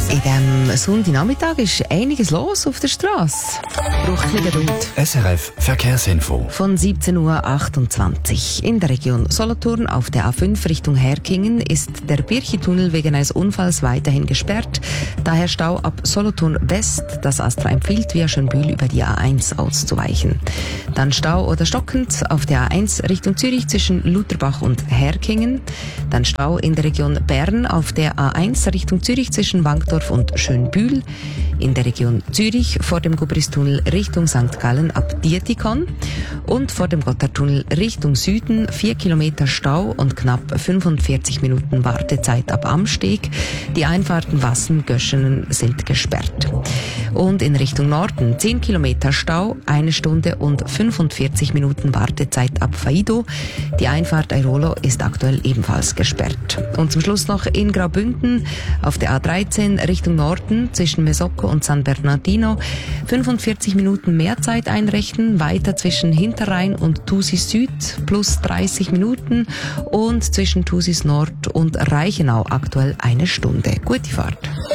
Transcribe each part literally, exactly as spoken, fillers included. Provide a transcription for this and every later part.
In diesem Sonntagnachmittag ist einiges los auf der Straße. Braucht ein bisschen Geduld. S R F Verkehrsinfo. Von siebzehn Uhr achtundzwanzig. In der Region Solothurn auf der A fünf Richtung Herkingen ist der Birchi-Tunnel wegen eines Unfalls weiterhin gesperrt. Daher Stau ab Solothurn West. Das Astra empfiehlt, via Schönbühl über die A eins auszuweichen. Dann Stau oder stockend auf der A eins Richtung Zürich zwischen Lutherbach und Herkingen. Dann Stau in der Region Bern auf der A eins Richtung Zürich zwischen Wankdorf und Schönbühl. In der Region Zürich vor dem Gubristunnel Richtung Sankt Gallen ab Dietikon. Und vor dem Gotthardtunnel Richtung Süden vier Kilometer Stau und knapp fünfundvierzig Minuten Wartezeit ab Amsteg. Die Einfahrten Wassen, Göschenen sind gesperrt. Und in Richtung Norden zehn Kilometer Stau, eine Stunde und fünfundvierzig Minuten Wartezeit ab Faido. Die Einfahrt Airolo ist aktuell ebenfalls gesperrt. Und zum Schluss noch in Graubünden auf der A dreizehn Richtung Norden zwischen Mesocco und San Bernardino. fünfundvierzig Minuten mehr Zeit einrechnen, weiter zwischen Hinterrhein und Thusis Süd plus dreißig Minuten und zwischen Thusis Nord und Reichenau aktuell eine Stunde. Gute Fahrt.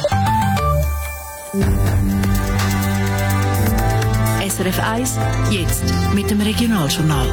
S R F eins, jetzt mit dem Regionaljournal.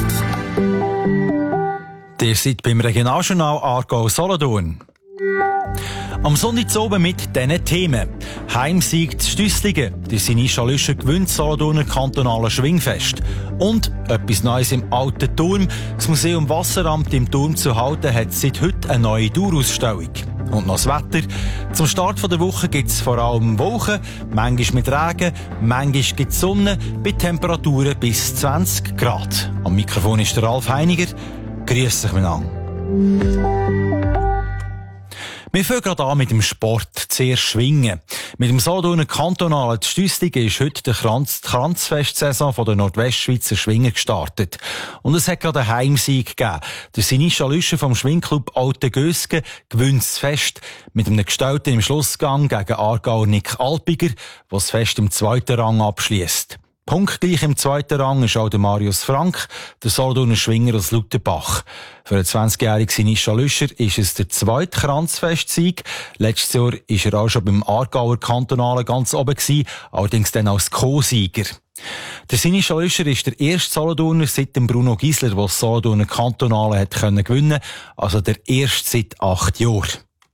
Ihr seid beim Regionaljournal Aargau-Solothurn. Am Sonntag oben mit diesen Themen. Heimsieg zu Stüsslingen. Der Sinischa Lüscher gewinnt Solothurner kantonale Schwingfest. Und etwas Neues im alten Turm. Das Museum Wasseramt im Turm zu halten hat seit heute eine neue Dauerausstellung. Und noch das Wetter. Zum Start der Woche gibt es vor allem Wolken, manchmal mit Regen, manchmal gibt es Sonne, bei Temperaturen bis zwanzig Grad. Am Mikrofon ist der Ralf Heiniger. Grüß dich miteinander. Wir fangen gerade an mit dem Sport, zuerst Schwingen. Mit dem Solothurner kantonalen Stüsslingen ist heute die Kranz Kranzfest-Saison der Nordwestschweizer Schwinger gestartet. Und es hat gerade einen Heimsieg gegeben. Der Sinischa Lüscher vom Schwingclub Alte Gösgen gewinnt das Fest mit einem Gestalten im Schlussgang gegen Aargauer Nick Alpiger, der das Fest im zweiten Rang abschliesst. Punktgleich im zweiten Rang ist auch der Marius Frank, der Solothurner Schwinger aus Lutherbach. Für den zwanzigjährigen Sinischa Lüscher ist es der zweite Kranzfestsieg. Letztes Jahr war er auch schon beim Aargauer Kantonalen ganz oben gewesen, allerdings dann als Co-Sieger. Der Sinischa Lüscher ist der erste Solothurner seit dem Bruno Giesler, der das Solothurner Kantonale hat können gewinnen, also der erste seit acht Jahren.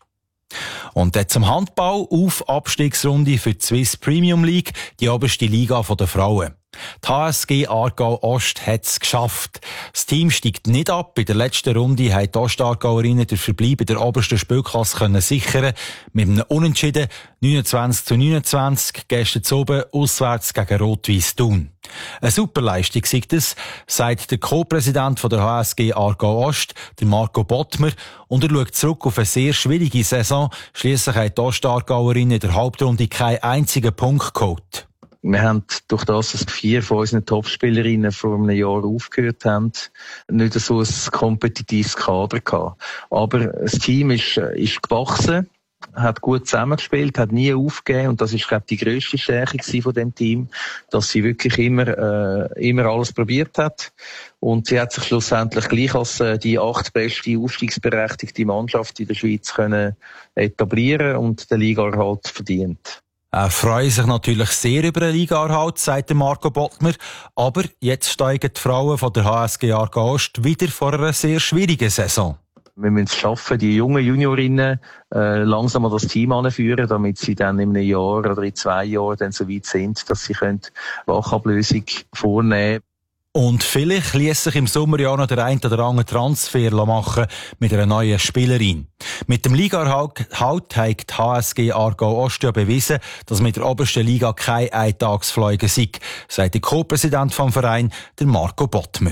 Und dann zum Handball auf Abstiegsrunde für die Swiss Premium League, die oberste Liga der Frauen. Die H S G Aargau Ost hat es geschafft. Das Team steigt nicht ab. In der letzten Runde haben die Ostaargauerinnen den Verbleib in der obersten Spielklasse können sichern. Mit einem Unentschieden neunundzwanzig zu neunundzwanzig gestern oben auswärts gegen Rot-Weiss Thun. Eine super Leistung sagt es, sagt der Co-Präsident der H S G Aargau Ost, der Marco Bottmer, und er schaut zurück auf eine sehr schwierige Saison. Schliesslich haben die Ostaargauerinnen in der Hauptrunde keinen einzigen Punkt geholt. Wir haben durch das, dass vier von unseren Topspielerinnen vor einem Jahr aufgehört haben, nicht so ein kompetitives Kader gehabt. Aber das Team ist, ist gewachsen, hat gut zusammengespielt, hat nie aufgegeben, und das ist, glaube ich, die grösste Stärke von dem Team, dass sie wirklich immer, äh, immer alles probiert hat. Und sie hat sich schlussendlich gleich als äh, die acht beste aufstiegsberechtigte Mannschaft in der Schweiz können etablieren und den Ligaerhalt verdient. Er freut sich natürlich sehr über den Ligaerhalt, sagt Marco Bottmer. Aber jetzt steigen die Frauen von der H S G Aargau Ost wieder vor einer sehr schwierigen Saison. Wir müssen es schaffen, die jungen Juniorinnen äh, langsam an das Team anführen, damit sie dann in einem Jahr oder in zwei Jahren dann so weit sind, dass sie können Wachablösung vornehmen können. Und vielleicht ließ sich im Sommer ja noch der ein oder andere Transfer machen mit einer neuen Spielerin. Mit dem Ligaerhalt hat die H S G Aargau Ost ja bewiesen, dass mit der obersten Liga kein Eintagsfliege sei, sagt der Co-Präsident vom Verein, der Marco Bottmer.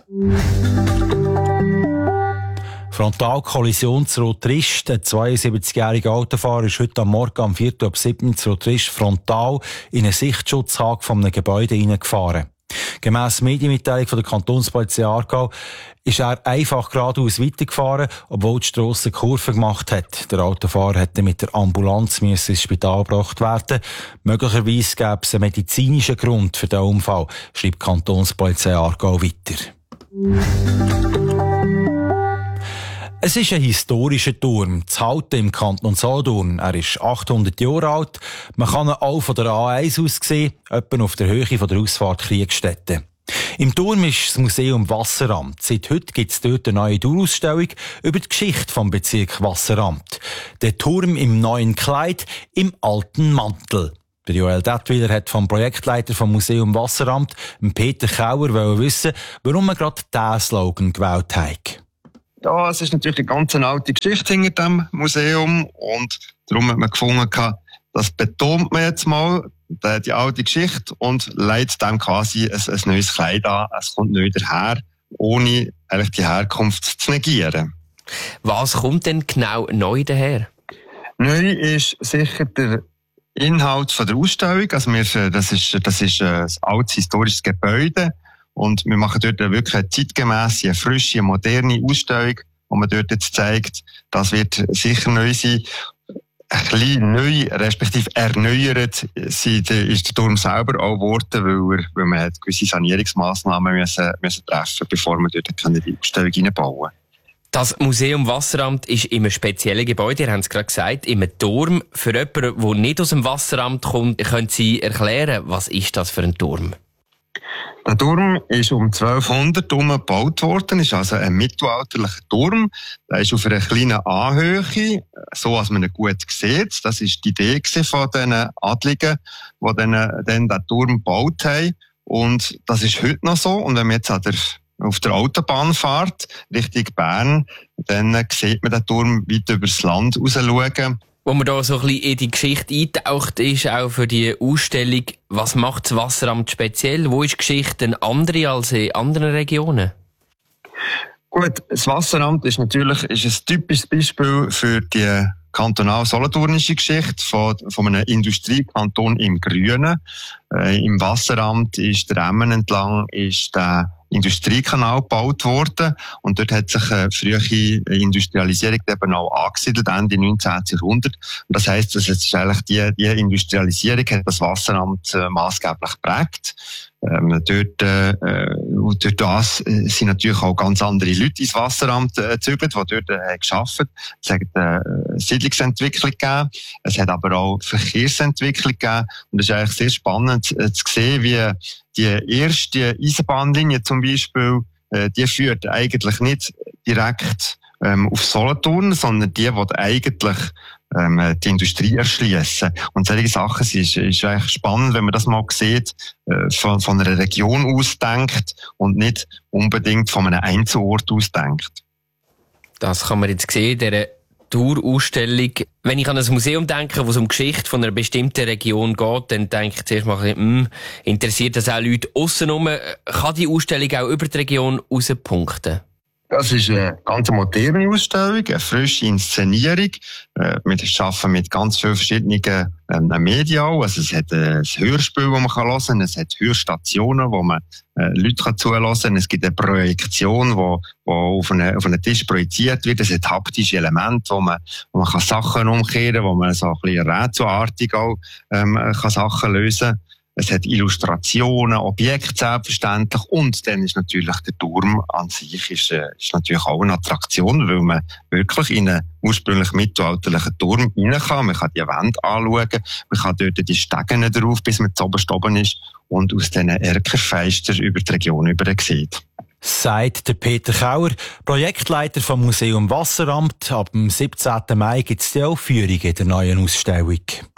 Frontalkollision zu Rotrist. Der zweiundsiebzigjährige Autofahrer ist heute am Morgen am vierten ab siebten zu Rotrist frontal in einen Sichtschutzhag von einem Gebäude hineingefahren. Gemäss Medienmitteilung von der Kantonspolizei Aargau ist er einfach geradeaus weitergefahren, obwohl die Strasse Kurve gemacht hat. Der Autofahrer hätte mit der Ambulanz ins Spital gebracht werden. Möglicherweise gäbe es einen medizinischen Grund für den Unfall, schreibt die Kantonspolizei Aargau weiter. Es ist ein historischer Turm, zu Halten im Kanton Solothurn. Er ist achthundert Jahre alt. Man kann ihn auch von der A eins aus sehen, etwa auf der Höhe von der Ausfahrt Kriegstätte. Im Turm ist das Museum Wasseramt. Seit heute gibt es dort eine neue Dauerausstellung über die Geschichte vom Bezirk Wasseramt. Der Turm im neuen Kleid, im alten Mantel. Der Joel Dettwiler hat vom Projektleiter vom Museum Wasseramt, Peter Kauer, wissen, warum er gerade diesen Slogan gewählt hat. Ja, es ist natürlich eine ganz alte Geschichte hinter dem Museum und darum hat man gefunden, das betont man jetzt mal, die, die alte Geschichte, und leitet dem quasi ein, ein neues Kleid an. Es kommt neu daher, ohne eigentlich die Herkunft zu negieren. Was kommt denn genau neu daher? Neu ist sicher der Inhalt von der Ausstellung. Also wir, das ist, das ist ein altes historisches Gebäude. Und wir machen dort wirklich eine zeitgemässe, eine frische, eine moderne Ausstellung, wo man dort jetzt zeigt, das wird sicher neu sein. Ein bisschen neu, respektive erneuert ist der Turm selber auch geworden, weil, er, weil man gewisse Sanierungsmassnahmen müssen, müssen treffen, bevor man dort die Ausstellung reinbauen kann. Das Museum Wasseramt ist in einem speziellen Gebäude, ihr habt es gerade gesagt, in einem Turm. Für jemanden, der nicht aus dem Wasseramt kommt, können Sie erklären, was ist das für ein Turm? Der Turm ist um zwölfhundert herum gebaut worden, ist also ein mittelalterlicher Turm. Der ist auf einer kleinen Anhöhe, so dass man ihn gut sieht. Das war die Idee von diesen Adligen, die dann, dann den Turm gebaut haben. Und das ist heute noch so. Und wenn man jetzt an der, auf der Autobahn fährt, Richtung Bern, dann sieht man den Turm weit übers Land raus schauen. Wo man da so ein bisschen in die Geschichte eintaucht, ist auch für die Ausstellung, was macht das Wasseramt speziell? Wo ist die Geschichte eine andere als in anderen Regionen? Gut, das Wasseramt ist natürlich ist ein typisches Beispiel für die kantonal-solothurnische Geschichte von, von einem Industriekanton im Grünen. Äh, Im Wasseramt ist der Emmen entlang ist der Industriekanal gebaut worden und dort hat sich eine frühe Industrialisierung eben auch angesiedelt, Ende neunzehnten Jahrhundert. Und das heisst, dass jetzt eigentlich die, die Industrialisierung hat das Wasseramt äh, maßgeblich geprägt. Ähm, dort, äh, durch das sind natürlich auch ganz andere Leute ins Wasseramt äh, gezügelt, die dort äh, gearbeitet haben. Es hat äh, Siedlungsentwicklung gegeben, es hat aber auch Verkehrsentwicklung gegeben. Und es ist eigentlich sehr spannend äh, zu sehen, wie die erste Eisenbahnlinie zum Beispiel, äh, die führt eigentlich nicht direkt ähm, auf Solothurn, sondern die, die eigentlich ähm, die Industrie erschließen. Und solche Sachen ist, ist eigentlich spannend, wenn man das mal sieht, äh, von, von einer Region aus denkt und nicht unbedingt von einem Einzelort aus denkt. Das kann man jetzt sehen, dieser Tourausstellung. Wenn ich an ein Museum denke, wo es um die Geschichte von einer bestimmten Region geht, dann denke ich zuerst mal, hm, interessiert das auch Leute aussenrum? Kann die Ausstellung auch über die Region rauspunkten? Das ist eine ganz moderne Ausstellung, eine frische Inszenierung. Wir arbeiten mit ganz vielen verschiedenen ähm, Medien. Also es hat ein Hörspiel, das man hören kann. Es hat Hörstationen, wo man äh, Leute zuhören kann. Es gibt eine Projektion, wo, wo auf, eine, auf einen Tisch projiziert wird. Es hat haptische Elemente, wo man, wo man kann Sachen umkehren kann, wo man so ein bisschen rätselartig auch ähm, kann Sachen lösen kann. Es hat Illustrationen, Objekte selbstverständlich und dann ist natürlich der Turm an sich ist, äh, ist natürlich auch eine Attraktion, weil man wirklich in einen ursprünglich mittelalterlichen Turm rein kann. Man kann die Wände anschauen, man kann dort die Stegen drauf, bis man zu oberst oben ist und aus diesen Erkerfenstern über die Region über sieht. Sagt der Peter Kauer, Projektleiter vom Museum Wasseramt. Ab dem siebzehnten Mai gibt es die Aufführung in der neuen Ausstellung.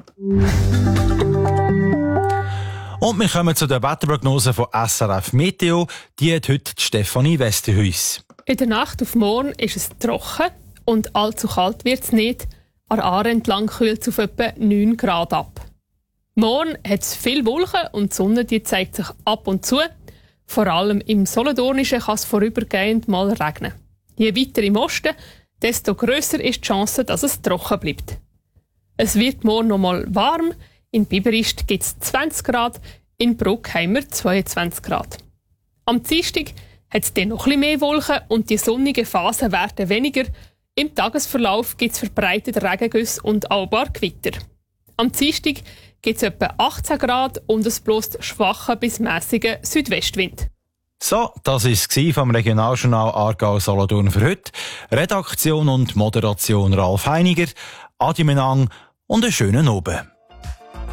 Und wir kommen zu der Wetterprognose von S R F Meteo. Die hat heute Stefanie Westerhuis. In der Nacht auf morgen ist es trocken und allzu kalt wird es nicht. An der Aare entlang kühlt es auf etwa neun Grad ab. Morgen hat es viele Wolken und die Sonne die zeigt sich ab und zu. Vor allem im Solothurnischen kann es vorübergehend mal regnen. Je weiter im Osten, desto grösser ist die Chance, dass es trocken bleibt. Es wird morgen noch mal warm. In Biberist gibt es zwanzig Grad, in Bruck haben wir zweiundzwanzig Grad. Am Dienstag hat es dann noch ein bisschen mehr Wolken und die sonnigen Phasen werden weniger. Im Tagesverlauf gibt es verbreitete Regengüsse und auch ein paar Gewitter. Am Dienstag gibt es etwa achtzehn Grad und es bläst schwacher bis mäßiger Südwestwind. So, das war es vom Regionaljournal Aargau-Solothurn für heute. Redaktion und Moderation Ralf Heiniger. Adi Menang und einen schönen Abend.